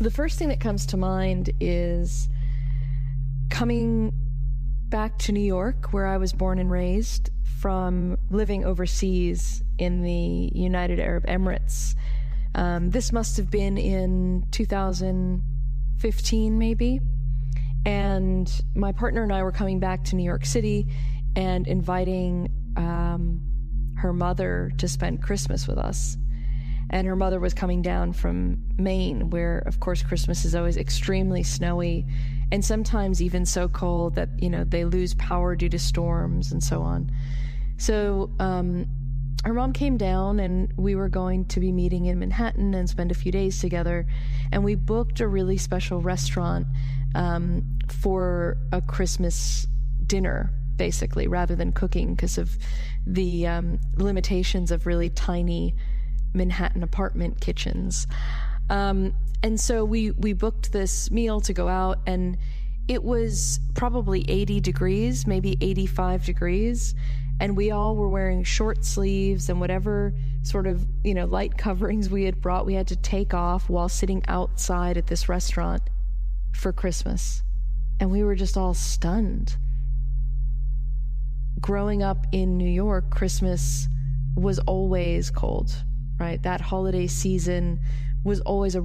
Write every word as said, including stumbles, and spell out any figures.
The first thing that comes to mind is coming back to New York, where I was born and raised, from living overseas in the United Arab Emirates. Um, this must have been in two thousand fifteen, maybe. And my partner and I were coming back to New York City and inviting um, her mother to spend Christmas with us. And her mother was coming down from Maine, where, of course, Christmas is always extremely snowy and sometimes even so cold that, you know, they lose power due to storms and so on. So um, her mom came down, and we were going to be meeting in Manhattan and spend a few days together. And we booked a really special restaurant um, for a Christmas dinner, basically, rather than cooking because of the um, limitations of really tiny Manhattan apartment kitchens. Um, and so we, we booked this meal to go out, and it was probably eighty degrees, maybe eighty-five degrees. And we all were wearing short sleeves, and whatever sort of, you know, light coverings we had brought, we had to take off while sitting outside at this restaurant for Christmas. And we were just all stunned. Growing up in New York, Christmas was always cold. Right? That holiday season was always a